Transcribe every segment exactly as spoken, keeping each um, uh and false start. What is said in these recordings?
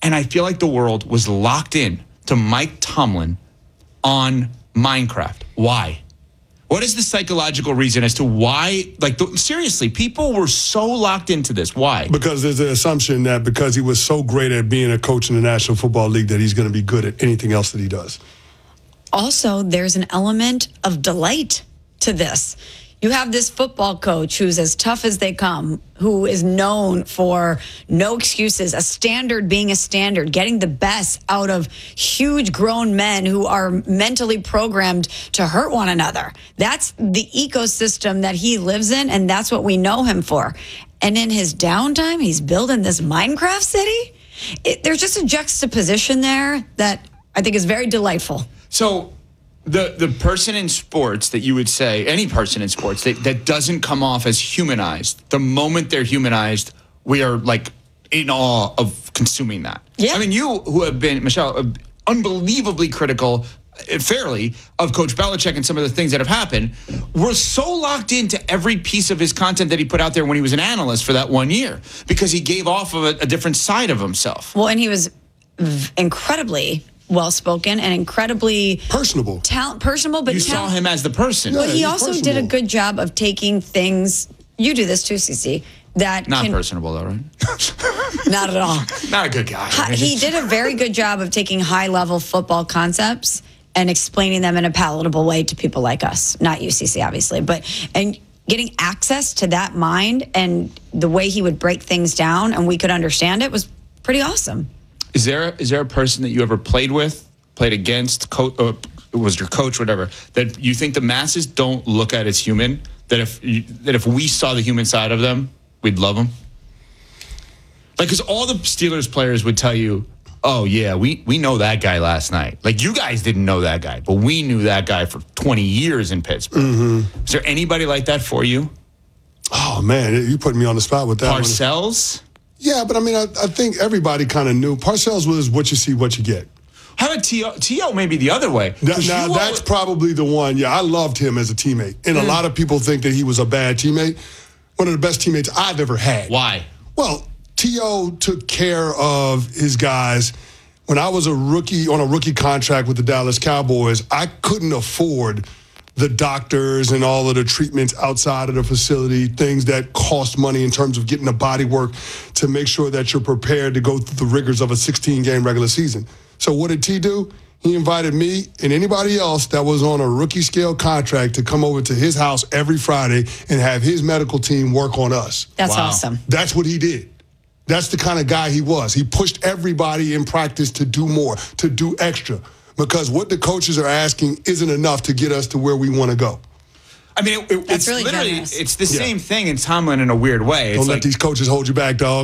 And I feel like the world was locked in to Mike Tomlin on Minecraft. Why? What is the psychological reason as to why, like, the, seriously, people were so locked into this. Why? Because there's an assumption that because he was so great at being a coach in the National Football League that he's going to be good at anything else that he does. Also, there's an element of delight to this. You have this football coach who's as tough as they come, who is known for no excuses, a standard being a standard, getting the best out of huge grown men who are mentally programmed to hurt one another. That's the ecosystem that he lives in, and that's what we know him for. And in his downtime, he's building this Minecraft city. It, there's just a juxtaposition there that I think is very delightful. So the the person in sports that you would say, any person in sports that, that doesn't come off as humanized, the moment they're humanized, we are like in awe of consuming that. Yeah. I mean, you who have been, Michelle, uh, unbelievably critical, uh, fairly, of Coach Belichick and some of the things that have happened, we're so locked into every piece of his content that he put out there when he was an analyst for that one year because he gave off of a, a different side of himself. Well, and he was v- incredibly well-spoken and incredibly personable. Talent, personable, but you talent- saw him as the person. But Yeah, he he's also personable. did a good job of taking things. You do this too, Cece. That Not can, personable, though, right? Not at all. Not a good guy. Hi- He did a very good job of taking high-level football concepts and explaining them in a palatable way to people like us. Not you, Cece, obviously, but and getting access to that mind and the way he would break things down and we could understand it was pretty awesome. Is there is there a person that you ever played with, played against, co- uh, was your coach, whatever, that you think the masses don't look at as human? That if you, that if we saw the human side of them, we'd love them? Like, because all the Steelers players would tell you, oh, yeah, we, we know that guy last night. Like, you guys didn't know that guy, but we knew that guy for twenty years in Pittsburgh. Mm-hmm. Is there anybody like that for you? Oh, man, you put me on the spot with that one. Parcells? Yeah, but I mean, I, I think everybody kind of knew. Parcells was what you see, what you get. How about T O? T O maybe the other way. Now, 'Cause now you that's all- probably the one. Yeah, I loved him as a teammate. And a lot of people think that he was a bad teammate. One of the best teammates I've ever had. Why? Well, T O took care of his guys. When I was a rookie on a rookie contract with the Dallas Cowboys, I couldn't afford the doctors and all of the treatments outside of the facility, things that cost money in terms of getting the body work to make sure that you're prepared to go through the rigors of a sixteen-game regular season. So what did T do? He invited me and anybody else that was on a rookie scale contract to come over to his house every Friday and have his medical team work on us. That's Wow. awesome. That's what he did. That's the kind of guy he was. He pushed everybody in practice to do more, to do extra, because what the coaches are asking isn't enough to get us to where we want to go. I mean, it, it, That's it's really literally, generous. it's the Yeah. same thing in Tomlin in a weird way. It's Don't let like, these coaches hold you back, dog.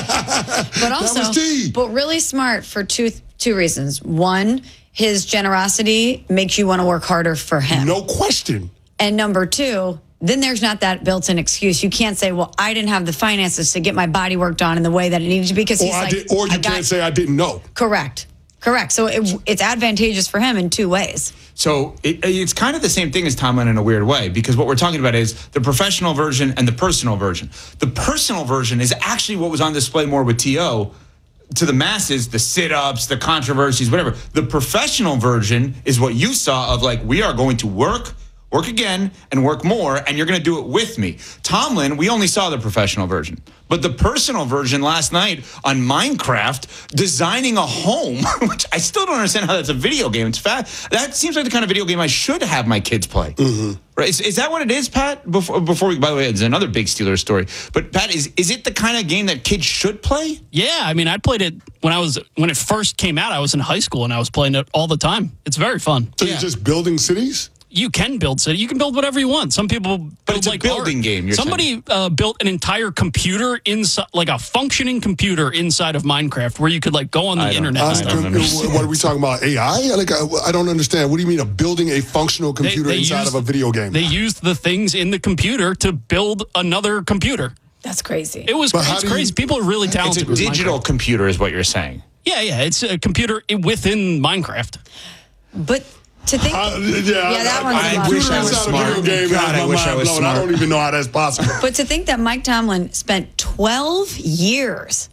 But also, was T. but really smart for two two reasons. One, his generosity makes you want to work harder for him. No question. And number two, then there's not that built-in excuse. You can't say, well, I didn't have the finances to get my body worked on in the way that it needed to be because Or, he's I like, did, or you I got- can't say I didn't know. Correct. Correct. So it, it's advantageous for him in two ways. so it, it's kind of the same thing as Tomlin in a weird way, because what we're talking about is the professional version and the personal version. The personal version is actually what was on display more with T O to the masses, the sit-ups, the controversies, whatever. The professional version is what you saw of like, we are going to work, work again, and work more, and you're going to do it with me. Tomlin, we only saw the professional version. But the personal version last night on Minecraft, designing a home, which I still don't understand how that's a video game. It's fat. That seems like the kind of video game I should have my kids play. Mm-hmm. Right? Is, is that what it is, Pat? Before, before we, by the way, it's another big Steelers story. But Pat, is is it the kind of game that kids should play? Yeah, I mean, I played it when I was when it first came out. I was in high school and I was playing it all the time. It's very fun. So Yeah. you're just building cities? You can build city. You can build whatever you want. Some people build But it's a like building art. game, you're Somebody uh, built an entire computer inside, like a functioning computer inside of Minecraft, where you could like go on the I don't- internet. I and Uh, stuff. don't understand. what are we talking about? A I? Like, I, I don't understand. What do you mean a building a functional computer inside used- of a video game? They used the things in the computer to build another computer. That's crazy. It was But how it's do you- crazy. People are really It's a talented. with digital Minecraft. computer is what you're saying. Yeah, yeah. It's a computer i- within Minecraft. But to think, Uh, yeah, yeah, that I, one's I, a lot. wish I computer was inside a smart. video game God, has I my wish I mind was blown. I smart. don't even know how that's possible. But to think that Mike Tomlin spent twelve years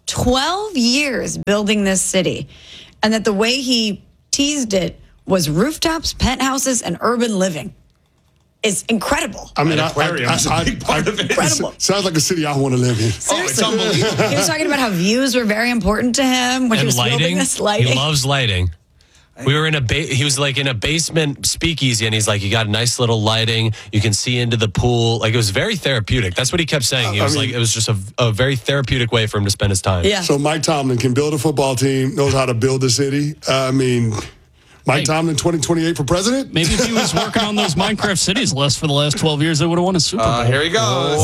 twelve years building this city, and that the way he teased it was rooftops, penthouses, and urban living. It's incredible. I mean, An I- aquarium I- is a I- big part I- of it. Incredible. Sounds like a city I want to live in. Oh, it's Seriously. unbelievable. He was talking about how views were very important to him when he And was building lighting. this lighting. He loves lighting. We were in a ba- he was like in a basement speakeasy, and he's like, you got nice little lighting. You can see into the pool. Like, it was very therapeutic. That's what he kept saying. He I was mean- like, it was just a, a very therapeutic way for him to spend his time. Yeah. So Mike Tomlin can build a football team, knows how to build a city. I mean, Mike Hey. Tomlin twenty twenty-eight for president? Maybe if he was working on those Minecraft cities list for the last twelve years, they would have won a Super Bowl. Uh, here he goes.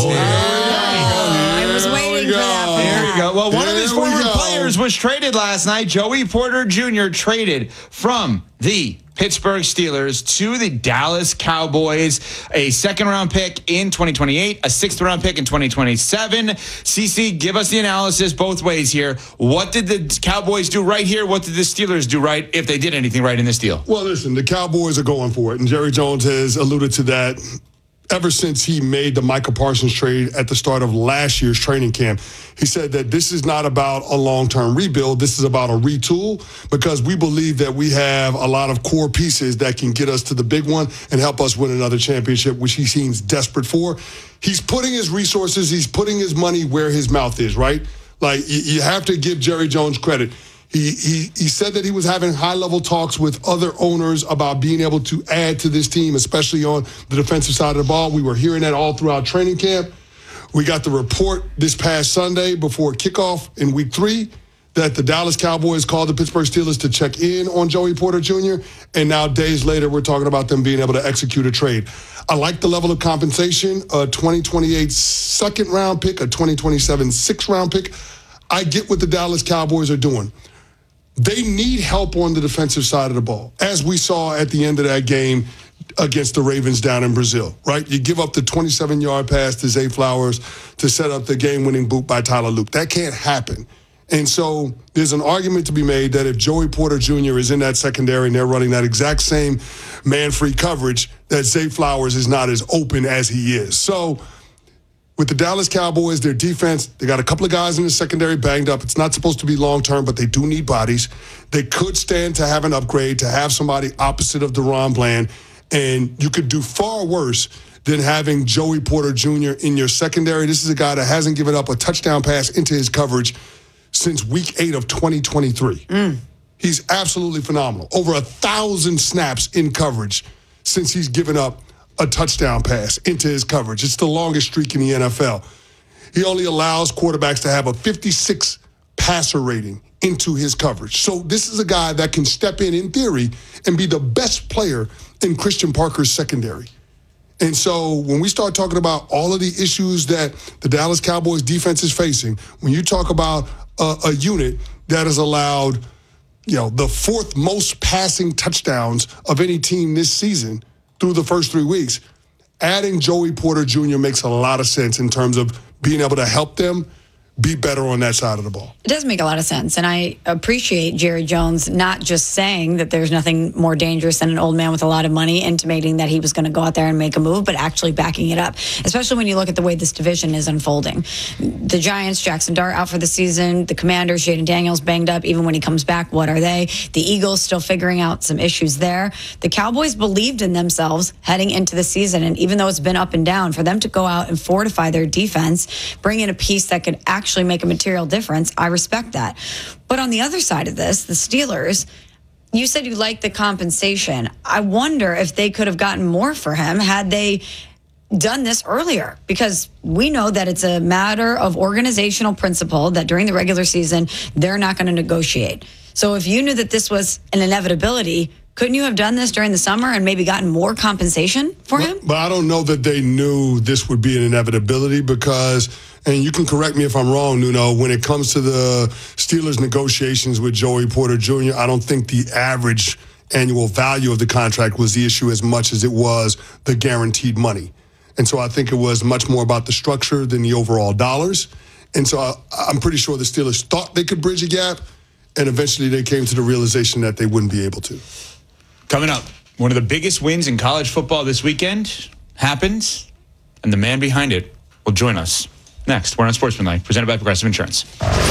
I was waiting for that. for There that. you go. Well, one of his There we former go. players was traded last night. Joey Porter Junior traded from the Pittsburgh Steelers to the Dallas Cowboys. A second round pick in twenty twenty-eight, a sixth round pick in twenty twenty-seven. Cece, give us the analysis both ways here. What did the Cowboys do right here? What did the Steelers do right, if they did anything right in this deal? Well, listen, the Cowboys are going for it, and Jerry Jones has alluded to that ever since he made the Michael Parsons trade at the start of last year's training camp. He said that this is not about a long-term rebuild. This is about a retool, because we believe that we have a lot of core pieces that can get us to the big one and help us win another championship, which he seems desperate for. He's putting his resources, he's putting his money where his mouth is, right? Like, you, you have to give Jerry Jones credit. He, he he said that he was having high-level talks with other owners about being able to add to this team, especially on the defensive side of the ball. We were hearing that all throughout training camp. We got the report this past Sunday before kickoff in week three that the Dallas Cowboys called the Pittsburgh Steelers to check in on Joey Porter Junior And now days later, we're talking about them being able to execute a trade. I like the level of compensation, a twenty twenty-eight second round pick, a twenty twenty-seven sixth round pick. I get what the Dallas Cowboys are doing. They need help on the defensive side of the ball, as we saw at the end of that game against the Ravens down in Brazil, right? You give up the twenty-seven-yard pass to Zay Flowers to set up the game-winning boot by Tyler Luke. That can't happen. And so there's an argument to be made that if Joey Porter Junior is in that secondary and they're running that exact same man-free coverage, that Zay Flowers is not as open as he is. So with the Dallas Cowboys, their defense, they got a couple of guys in the secondary banged up. It's not supposed to be long-term, but they do need bodies. They could stand to have an upgrade, to have somebody opposite of DeRon Bland, and you could do far worse than having Joey Porter Junior in your secondary. This is a guy that hasn't given up a touchdown pass into his coverage since week eight of twenty twenty-three. Mm. He's absolutely phenomenal. Over a thousand snaps in coverage since he's given up a touchdown pass into his coverage. It's the longest streak in the N F L. He only allows quarterbacks to have a fifty-six passer rating into his coverage. So this is a guy that can step in, in theory, and be the best player in Christian Parker's secondary. And so when we start talking about all of the issues that the Dallas Cowboys defense is facing, when you talk about a, a unit that has allowed, you know, the fourth most passing touchdowns of any team this season through the first three weeks, adding Joey Porter Junior makes a lot of sense in terms of being able to help them be better on that side of the ball. It does make a lot of sense. And I appreciate Jerry Jones not just saying that there's nothing more dangerous than an old man with a lot of money intimating that he was going to go out there and make a move, but actually backing it up, especially when you look at the way this division is unfolding. The Giants, Jackson Dart out for the season. The Commanders, Jaden Daniels banged up. Even when he comes back, what are they? The Eagles still figuring out some issues there. The Cowboys believed in themselves heading into the season. And even though it's been up and down, for them to go out and fortify their defense, bring in a piece that could actually make a material difference, I respect that. But on the other side of this, the Steelers, you said you liked the compensation. I wonder if they could have gotten more for him had they done this earlier, because we know that it's a matter of organizational principle that during the regular season, they're not going to negotiate. So if you knew that this was an inevitability, couldn't you have done this during the summer and maybe gotten more compensation for him? But, but I don't know that they knew this would be an inevitability because, and you can correct me if I'm wrong, Nuno, when it comes to the Steelers negotiations with Joey Porter Junior, I don't think the average annual value of the contract was the issue as much as it was the guaranteed money. And so I think it was much more about the structure than the overall dollars. And so I, I'm pretty sure the Steelers thought they could bridge a gap, and eventually they came to the realization that they wouldn't be able to. Coming up, one of the biggest wins in college football this weekend happens, and the man behind it will join us next. We're on Sportsmanlike, presented by Progressive Insurance.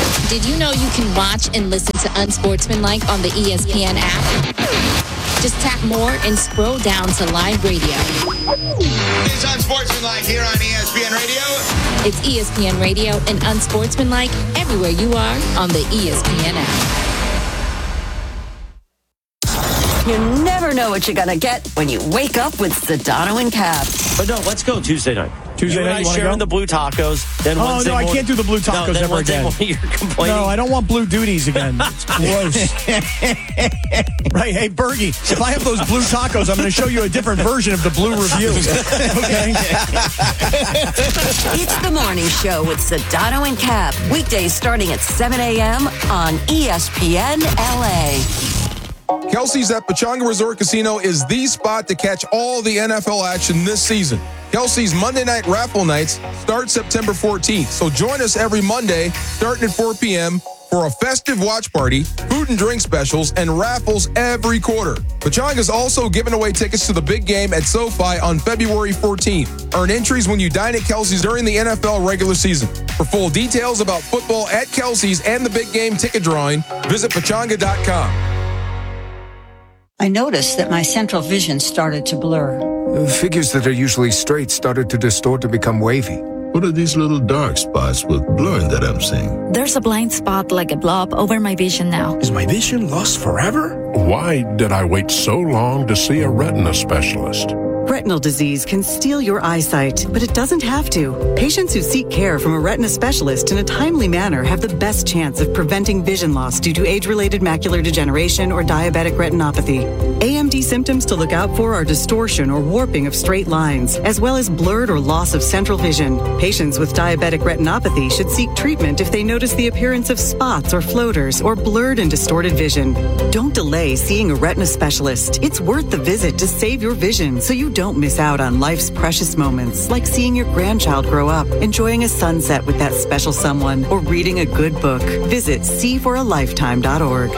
Did you know you can watch and listen to Unsportsmanlike on the E S P N app? Just tap more and scroll down to live radio. It's Unsportsmanlike here on E S P N Radio. It's E S P N Radio and Unsportsmanlike everywhere you are on the E S P N app. You never know what you're going to get when you wake up with Sedano and Cap. But no, let's go Tuesday night. Tuesday you night, and I you wanna sharing go? the blue tacos. Then Oh, Wednesday no, I morning- can't do the blue tacos no, then ever Wednesday again. morning You're complaining. No, I don't want blue duties again. It's gross. Right, hey, Bergie, if I have those blue tacos, I'm going to show you a different version of the blue review. Okay? It's the morning show with Sedano and Cap. Weekdays starting at seven a.m. on E S P N L A. Kelsey's at Pechanga Resort Casino is the spot to catch all the N F L action this season. Kelsey's Monday night raffle nights start September fourteenth. So join us every Monday starting at four p.m. for a festive watch party, food and drink specials, and raffles every quarter. Pechanga's also giving away tickets to the big game at SoFi on February fourteenth. Earn entries when you dine at Kelsey's during the N F L regular season. For full details about football at Kelsey's and the big game ticket drawing, visit pechanga dot com. I noticed that my central vision started to blur. Figures that are usually straight started to distort and become wavy. What are these little dark spots with blurring that I'm seeing? There's a blind spot like a blob over my vision now. Is my vision lost forever? Why did I wait so long to see a retina specialist? Retinal disease can steal your eyesight, but it doesn't have to. Patients who seek care from a retina specialist in a timely manner have the best chance of preventing vision loss due to age-related macular degeneration or diabetic retinopathy. A M D symptoms to look out for are distortion or warping of straight lines, as well as blurred or loss of central vision. Patients with diabetic retinopathy should seek treatment if they notice the appearance of spots or floaters or blurred and distorted vision. Don't delay seeing a retina specialist. It's worth the visit to save your vision so you don't miss out on life's precious moments, like seeing your grandchild grow up, enjoying a sunset with that special someone, or reading a good book. Visit see for a lifetime dot org.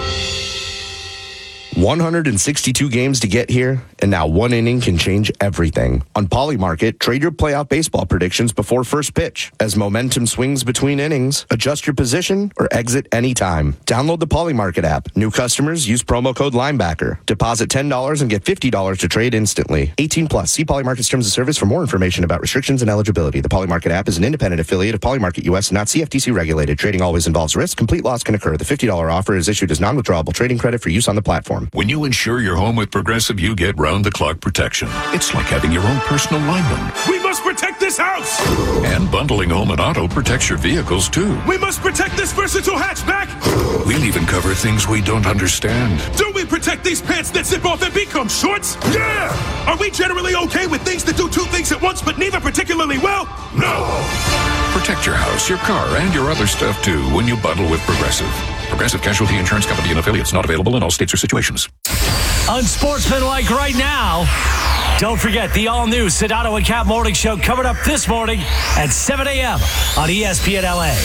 one hundred sixty-two games to get here, and now one inning can change everything. On Polymarket, trade your playoff baseball predictions before first pitch. As momentum swings between innings, adjust your position or exit anytime. Download the Polymarket app. New customers use promo code Linebacker. Deposit ten dollars and get fifty dollars to trade instantly. eighteen plus. See Polymarket's terms of service for more information about restrictions and eligibility. The Polymarket app is an independent affiliate of Polymarket U S and not C F T C regulated. Trading always involves risk. Complete loss can occur. The fifty dollars offer is issued as non-withdrawable trading credit for use on the platform. When you insure your home with Progressive, you get round-the-clock protection. It's like having your own personal lineman. We must protect this house! And bundling home and auto protects your vehicles, too. We must protect this versatile hatchback! We'll even cover things we don't understand. Do we protect these pants that zip off and become shorts? Yeah! Are we generally okay with things that do two things at once, but neither particularly well? No! Protect your house, your car, and your other stuff, too, when you bundle with Progressive. Progressive Casualty Insurance Company and affiliates, not available in all states or situations. Unsportsmanlike right now. Don't forget the all-new Sedano and Cap Morning Show coming up this morning at seven a.m. on E S P N L A.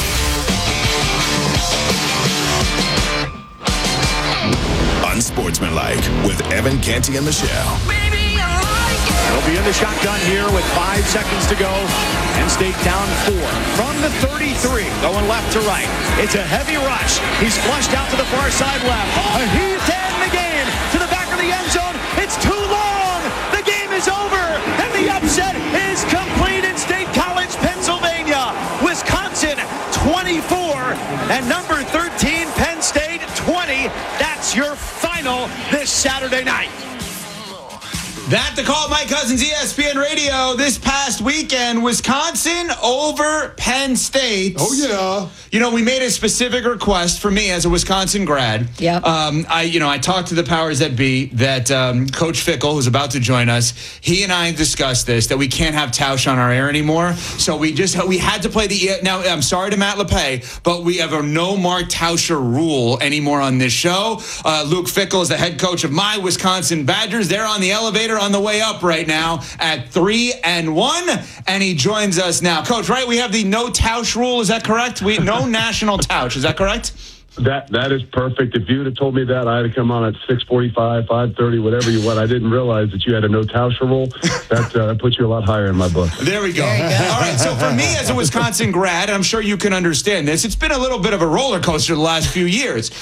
Unsportsmanlike with Evan Canty and Michelle. They'll be in the shotgun here with five seconds to go. Penn State down four. From the thirty-three, going left to right. It's a heavy rush. He's flushed out to the far side left. A huge head in the game. To the back of the end zone. It's too long. The game is over. And the upset is complete in State College, Pennsylvania. Wisconsin, twenty-four. And number thirteen, Penn State, twenty. That's your final this Saturday night. That to call Mike Cousins, E S P N Radio. This past weekend, Wisconsin over Penn State. Oh, yeah. You know, we made a specific request for me as a Wisconsin grad. Yeah. Um, I, you know, I talked to the powers that be that um, Coach Fickle, who's about to join us, he and I discussed this, that we can't have Tausch on our air anymore. So we just, we had to play the, now I'm sorry to Matt LePay, but we have a no Mark Tauscher rule anymore on this show. Uh, Luke Fickle is the head coach of my Wisconsin Badgers. They're on the elevator on the way up right now at three and one, and he joins us now. Coach, right? We have the no Tausch rule. Is that correct? We no national Tausch. Is that correct? That that is perfect. If you would have told me that, I'd have come on at six forty-five, five thirty, whatever you want. I didn't realize that you had a no Tauscher rule. That uh, puts you a lot higher in my book. There we go. All right, so for me as a Wisconsin grad, and I'm sure you can understand this, it's been a little bit of a roller coaster the last few years.